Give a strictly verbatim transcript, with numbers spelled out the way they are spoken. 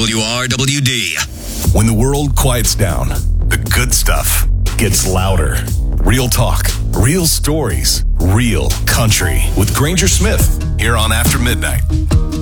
W R W D. When the world quiets down, the good stuff gets louder. Real talk, real stories, real country with Granger Smith here on After Midnight.